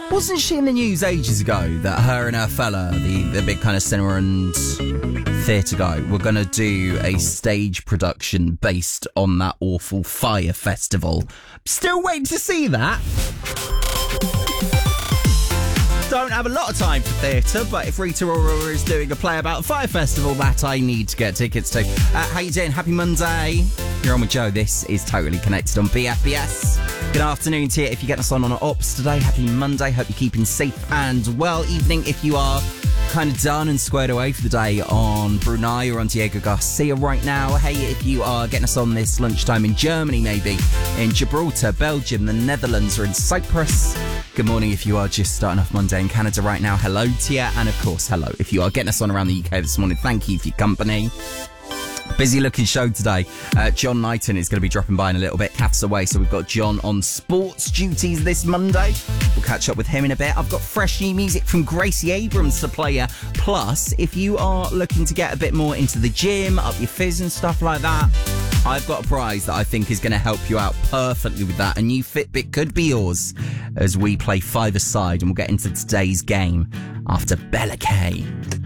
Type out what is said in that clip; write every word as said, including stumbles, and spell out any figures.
Wasn't she in the news ages ago that her and her fella, the, the big kind of cinema and theatre guy, were going to do a stage production based on that awful Fire Festival? Still waiting to see that. Don't have a lot of time for theatre, but if Rita Ora is doing a play about the Fire Festival, that I need to get tickets to. Uh, how you doing? Happy Monday. You're on with Joe. This is Totally Connected on B F B S. Good afternoon to you. If you're getting us on on Ops today, happy Monday. Hope you're keeping safe and well. Evening if you are kind of done and squared away for the day on Brunei or on Diego Garcia right now. Hey, if you are getting us on this lunchtime in Germany, maybe in Gibraltar, Belgium, the Netherlands, or in Cyprus. Good morning if you are just starting off Monday in Canada right now. Hello to you. And of course, hello if you are getting us on around the U K this morning. Thank you for your company. Busy looking show today. Uh, John Knighton is going to be dropping by in a little bit. Cat's away, so we've got John on sports duties this Monday. We'll catch up with him in a bit. I've got fresh new music from Gracie Abrams to play you. Plus, if you are looking to get a bit more into the gym, up your fizz and stuff like that, I've got a prize that I think is going to help you out perfectly with that. A new Fitbit could be yours as we play five-a-side, and we'll get into today's game after Bella Kay.